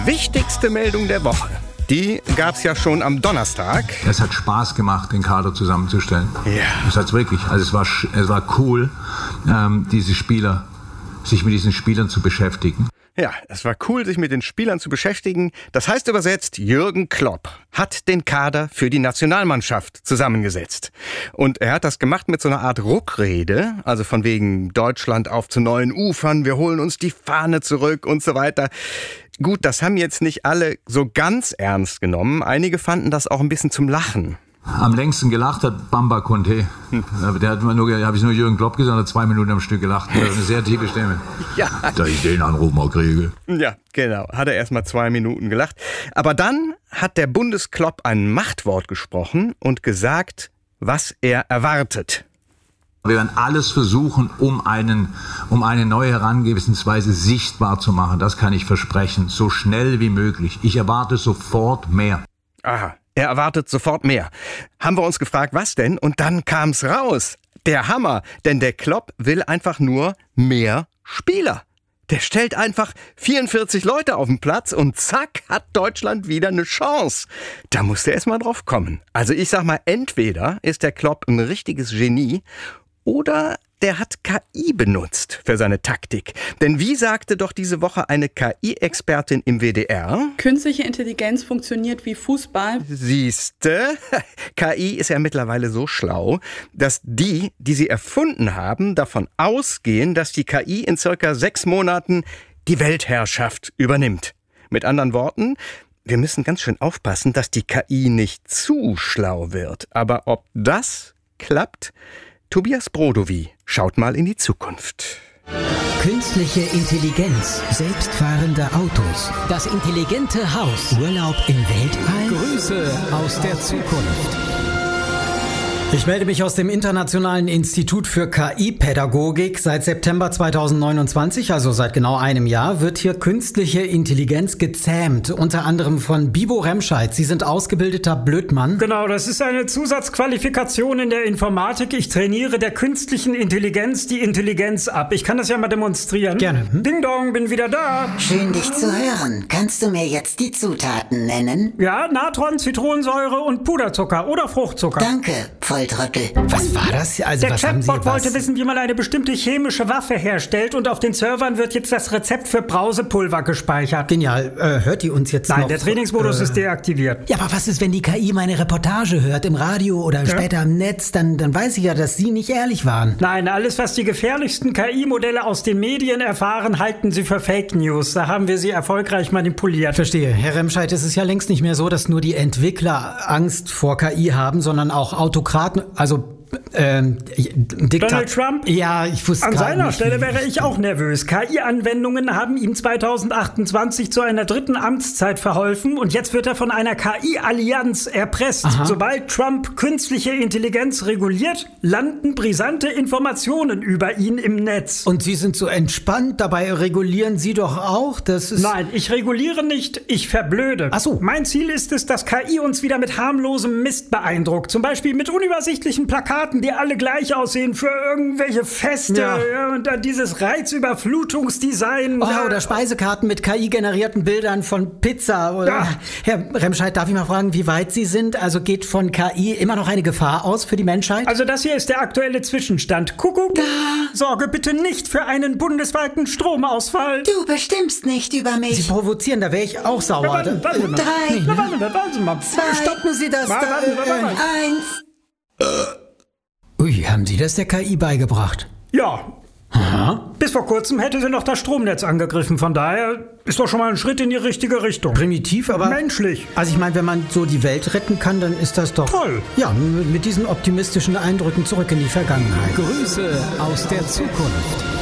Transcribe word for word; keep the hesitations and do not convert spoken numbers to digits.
Wichtigste Meldung der Woche. Die gab es ja schon am Donnerstag. Es hat Spaß gemacht, den Kader zusammenzustellen. Ja. Es hat's wirklich. Also es war, es war cool, ähm, diese Spieler, sich mit diesen Spielern zu beschäftigen. Ja, es war cool, sich mit den Spielern zu beschäftigen. Das heißt übersetzt, Jürgen Klopp hat den Kader für die Nationalmannschaft zusammengesetzt. Und er hat das gemacht mit so einer Art Ruckrede, also von wegen Deutschland auf zu neuen Ufern, wir holen uns die Fahne zurück und so weiter. Gut, das haben jetzt nicht alle so ganz ernst genommen. Einige fanden das auch ein bisschen zum Lachen. Am längsten gelacht hat Bamba Conte. Der hat nur, da habe ich nur Jürgen Klopp gesagt, hat zwei Minuten am Stück gelacht. Eine sehr tiefe Stimme. Ja. Da ich den Anruf mal kriege. Ja, genau. Hat er erst mal zwei Minuten gelacht. Aber dann hat der Bundesklopp ein Machtwort gesprochen und gesagt, was er erwartet. Wir werden alles versuchen, um, einen, um eine neue Herangehensweise sichtbar zu machen. Das kann ich versprechen. So schnell wie möglich. Ich erwarte sofort mehr. Aha. Er erwartet sofort mehr. Haben wir uns gefragt, was denn? Und dann kam's raus. Der Hammer. Denn der Klopp will einfach nur mehr Spieler. Der stellt einfach vierundvierzig Leute auf den Platz und zack, hat Deutschland wieder eine Chance. Da musst du erst mal drauf kommen. Also ich sag mal, entweder ist der Klopp ein richtiges Genie oder der hat K I benutzt für seine Taktik. Denn wie sagte doch diese Woche eine K I-Expertin im W D R? Künstliche Intelligenz funktioniert wie Fußball. Siehste, K I ist ja mittlerweile so schlau, dass die, die sie erfunden haben, davon ausgehen, dass die K I in circa sechs Monaten die Weltherrschaft übernimmt. Mit anderen Worten, wir müssen ganz schön aufpassen, dass die K I nicht zu schlau wird. Aber ob das klappt? Tobias Brodowy schaut mal in die Zukunft. Künstliche Intelligenz, selbstfahrende Autos, das intelligente Haus, Urlaub im Weltall. Grüße aus der Zukunft. Ich melde mich aus dem Internationalen Institut für K I-Pädagogik. Seit September zweitausendneunundzwanzig, also seit genau einem Jahr, wird hier künstliche Intelligenz gezähmt. Unter anderem von Bibo Remscheid. Sie sind ausgebildeter Blödmann. Genau, das ist eine Zusatzqualifikation in der Informatik. Ich trainiere der künstlichen Intelligenz die Intelligenz ab. Ich kann das ja mal demonstrieren. Gerne. Hm? Ding dong, bin wieder da. Schön, dich zu hören. Kannst du mir jetzt die Zutaten nennen? Ja, Natron, Zitronensäure und Puderzucker oder Fruchtzucker. Danke, Volltrottel. Was war das? Also, der was haben Sie, Chatbot was? wollte wissen, wie man eine bestimmte chemische Waffe herstellt und auf den Servern wird jetzt das Rezept für Brausepulver gespeichert. Genial. Äh, hört die uns jetzt Nein, noch? der Trainingsmodus äh, ist deaktiviert. Ja, aber was ist, wenn die K I meine Reportage hört im Radio oder Ja. später im Netz? Dann, dann weiß ich ja, dass Sie nicht ehrlich waren. Nein, alles, was die gefährlichsten K I-Modelle aus den Medien erfahren, halten sie für Fake News. Da haben wir sie erfolgreich manipuliert. Verstehe. Herr Remscheid, es ist ja längst nicht mehr so, dass nur die Entwickler Angst vor K I haben, sondern auch Autokraten, also Ähm, Diktat- Donald Trump? Ja, ich wusste An gerade seiner nicht, Stelle wie- wäre ich auch nervös. K I-Anwendungen haben ihm zweitausendachtundzwanzig zu einer dritten Amtszeit verholfen und jetzt wird er von einer K I-Allianz erpresst. Aha. Sobald Trump künstliche Intelligenz reguliert, landen brisante Informationen über ihn im Netz. Und Sie sind so entspannt, dabei regulieren Sie doch auch, das ist... Nein, ich reguliere nicht, ich verblöde. Ach so. Mein Ziel ist es, dass K I uns wieder mit harmlosem Mist beeindruckt. Zum Beispiel mit unübersichtlichen Plakaten, die alle gleich aussehen für irgendwelche Feste. Ja. Ja, und dann dieses Reizüberflutungsdesign. Oh, oder Speisekarten mit K I-generierten Bildern von Pizza. Oder Ja. Herr Remscheid, darf ich mal fragen, wie weit Sie sind? Also geht von K I immer noch eine Gefahr aus für die Menschheit? Also das hier ist der aktuelle Zwischenstand. Kuckuck. Sorge bitte nicht für einen bundesweiten Stromausfall. Du bestimmst nicht über Sie mich. provozieren, da wäre ich auch sauer. Warten, warten Sie mal. Drei, Na, warten Sie, warten Sie mal. zwei, Stoppen Sie das Warten, da. warten, warten, warten. eins. Ui, haben Sie das der K I beigebracht? Ja. Aha. Bis vor kurzem hätte sie noch das Stromnetz angegriffen. Von daher ist doch schon mal ein Schritt in die richtige Richtung. Primitiv, aber... Menschlich. Also ich meine, wenn man so die Welt retten kann, dann ist das doch... Toll. Ja, mit mit diesen optimistischen Eindrücken zurück in die Vergangenheit. Grüße aus der Zukunft.